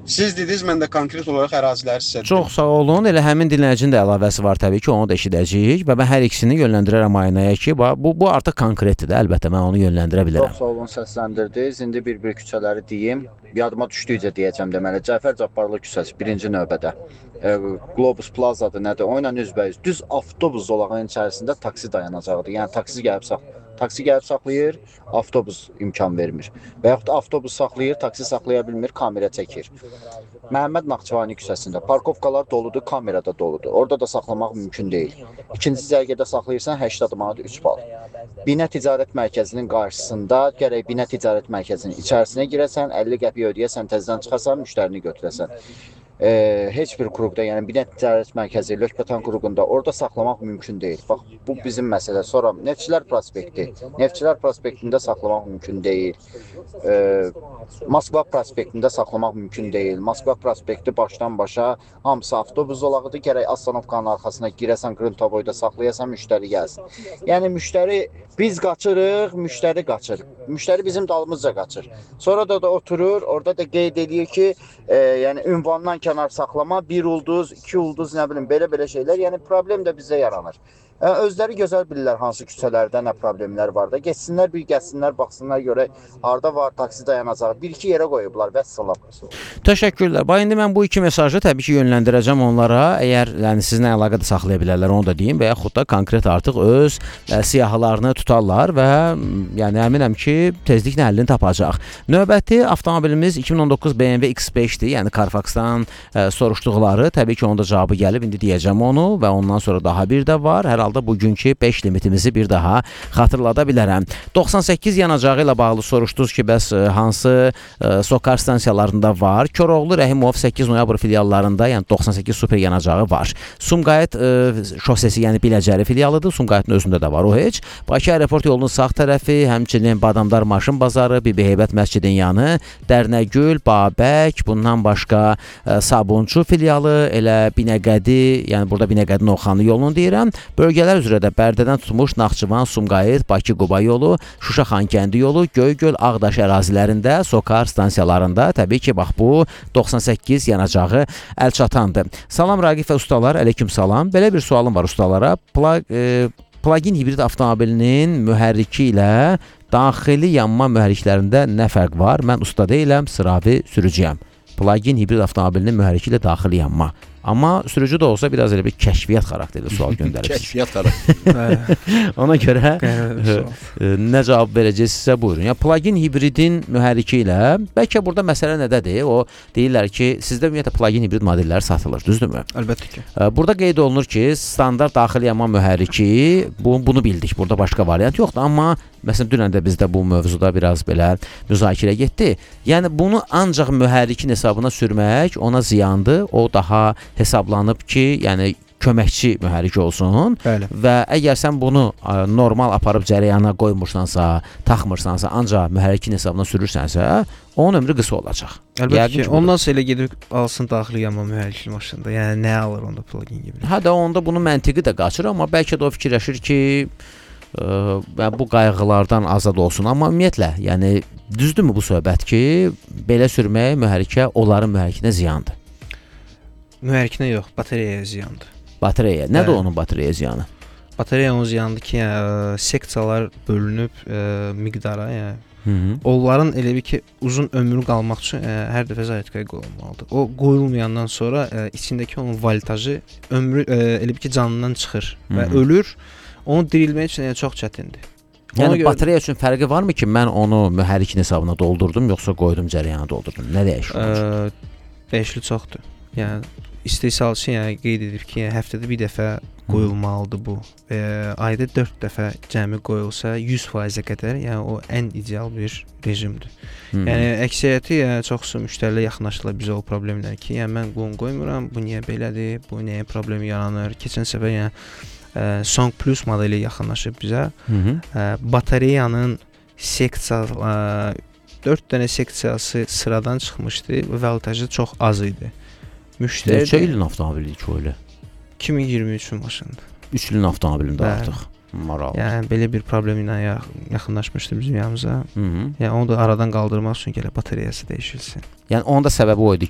Siz dediniz, mən də konkret olaraq əraziləri sizə dedim. Çox sağ olun. Elə həmin dinləyicinin də əlavəsi var təbii ki, onu da eşidəcəyik və mən hər ikisini yönləndirərəm Aynaya ki, bu artıq konkretdir də, əlbəttə mən onu yönləndirə bilərəm. Çox sağ olun, səsləndirdiniz. İndi bir-bir küçələri deyim. Yadıma düşdükcə deyəcəm deməli. Cəfər Cabbarlı küçəsi birinci növbədə. Globus Plazadır, nədir? O ilə üzbəüz. Düz avtobus zolağının içərisində taksi dayanacağıdır. Yəni taksi gəlib saxlayır, avtobus imkan vermir. Və yaxud da avtobus saxlayır, taksi saxlaya bilmir, kamera çəkir. Məhəmməd Naxçıvani küçəsində parkovkalar doludur, kamera da doludur. Orada da saxlamaq mümkün deyil. İkinci cərgədə saxlayırsan 80 manat 3 bal. Binə Ticarət Mərkəzinin qarşısında gərək Binə Ticarət Mərkəzinin içərisinə girəsən, 50 qəpik ödəyəsən, təzədən çıxasan, müştərini götürəsən. Heç bir qrupda, yəni Binə Ticarət Mərkəzi, Lökbatan qrupunda orada saxlamaq mümkün deyil. Bax, bu bizim məsələ. Sonra Neftçilər prospekti. Neftçilər prospektində saxlamaq mümkün deyil. Moskva prospektində saxlamaq mümkün deyil. Moskva prospekti başdan başa hamısı avtobus zolağıdır. Gərək Astanovkanın arxasına girəsən, Qruntoboyda saxlayasan, müştəri gəlsin. Yəni müştəri, biz qaçırıq, müştəri qaçır. Müştəri bizim dalımızca qaçır. Sonra da oturur, orada da qeyd edir ki, yəni ünvandan kənar saxlama, 1 ulduz, 2 ulduz, nə bilim, belə şeylər. Yəni problem də bizə yaranır. Özləri gözəl bilirlər hansı küçələrdə nə problemlər var da. Geçsinlər, bir gəlsinlər, baxsınlar görək harda var taksi dayanacağı. 1-2 yerə qoyublar, vəssalam. Təşəkkürlər. Bax, indi mən bu iki mesajı təbii ki, yönləndirəcəm onlara. Əgər yəni, sizinlə əlaqə də saxlaya bilərlər, onu da deyim və yaxud da konkret artıq öz siyahılarını tutarlar və yəni əminəm ki, tezliklə həllini tapacaq. Növbəti avtomobilimiz 2019 BMW X5-dir. Yəni Carfaxdan soruşduqları, təbii ki, onda cavabı gəlib, indi deyəcəm onu və ondan sonra daha bir də var. Hər halda bugünkü 5 limitimizi bir daha xatırlada bilərəm. 98 yanacağı ilə bağlı soruşdunuz ki, bəs hansı SOCAR stansiyalarında var? Koroğlu, Rəhimov 8 noyabr filiallarında, yəni 98 super yanacağı var. Sumqayıt şosesi, yəni Biləcəri filialıdır. Sumqayıtın özündə də var o heç. Bakı aeroport yolunun sağ tərəfi, həmçinin Badamdar maşın bazarı, Bibi Heybət məscidin yanı, Dərnəgül, Babək, bundan başqa Sabunçu filialı, elə Binəqədi, yəni burada Binəqədi Novxanlı yolunu deyirəm. Bölgələr üzrə də Bərdədən tutmuş Naxçıvan, Sumqayıt, Bakı-Quba yolu, Şuşa-Xankəndi yolu, Göygöl, Ağdaş ərazilərində, SOCAR stansiyalarında təbii ki, bax bu 98 yanacağı əlçatandır. Salam Raqif və ustalar, aleyküm salam. Belə bir sualım var ustalara. Plug-in hibrid avtomobilinin mühərriki ilə daxili yanma mühərriklərində nə fərq var? Mən usta deyiləm, sıravi sürücüyəm. Plug-in hibrid avtomobilinin mühərriki ilə daxili yanma. Amma sürücü də olsa biraz elə bir kəşfiyyat xarakterli sual göndərib. Kəşfiyyat xarakterli. Ona görə nə cavab verəcəksinizsə buyurun. Ya plug-in hibridin mühərriki ilə bəlkə burada məsələ nədədir? O deyirlər ki, sizdə ümumiyyətlə plug-in hibrid modellər satılır, düzdürmü? Əlbəttə ki. Burada qeyd olunur ki, standart daxili yanma mühərriki, bunu bildik. Burada başqa variant yoxdur, amma məsələn dünən də bizdə bu mövzuda biraz belə müzakirə getdi. Yəni bunu ancaq mühərrikin hesabına sürmək ona ziyandır. O daha hesablanıb ki, yəni köməkçi mühərrik olsun. Bəli. Və əgər sən bunu normal aparıb cərəyana qoymursansa, taxmırsansa, ancaq mühərrikin hesabına sürürsənsə, onun ömrü qısa olacaq. Əlbəttə ki, ondan sonra elə gedib alsın daxili yanma mühərrikli maşında. Yəni nə alır onda plug-in hibrid? Hə də onda bunun məntiqi də qaçır, amma bəlkə də o fikirləşir ki, bu qayğılardan azad olsun. Amma ümumiyyətlə, yəni düzdürmü bu söhbət ki, belə sürmək mühərrikə, onların mühərrikinə ziyandır? Mühərrikinə yox, bateriyaya ziyandır. Bateriyaya. Nədir onun bateriyaya ziyanı? Batereya onun ziyandır ki, seksiyalar bölünüb miqdara, yəni onların elə bir ki, uzun ömrü qalmaq üçün hər dəfə zaryadkaya qoyulmalıdır. O qoyulmayandan sonra içindəki onun voltajı ömrü elə bir ki, canından çıxır və ölür. Onu dirilmək üçün çox çətindir. Yəni batereya üçün fərqi varmı ki, mən onu mühərrikin hesabına doldurdum, yoxsa qoydum cərəyana doldurdum? Nə dəyişir? Dəyişiklik çoxdur. Yəni istehsalçı qeyd edib ki, həftədə bir dəfə qoyulmalıdır bu. Ayda 4 dəfə cəmi qoyulsa 100%-ə qədər, yəni o ən ideal bir rejimdir. Yəni əksəriyyəti çoxsu müştərilər yaxınlaşırlar bizə o problemlər ki, yəni mən bunu qoymuram, bu niyə belədir, bu niyə problem yaranır. Keçən səfər yəni Song Plus modeli yaxınlaşıb bizə. Batareyanın seksiya 4 dənə seksiyası sıradan çıxmışdı və voltajı çox az idi. Müştəri neçə ilin avtomobili ki öyle? 2023 maşındır. 3 ilin avtomobilində artıq. Maraqlı. Yəni belə bir problem ilə yaxınlaşmışdı bizim yanımıza. Yəni onu da aradan qaldırmaq üçün gələ bateriyası dəyişilsin. Yəni onun da səbəbi o idi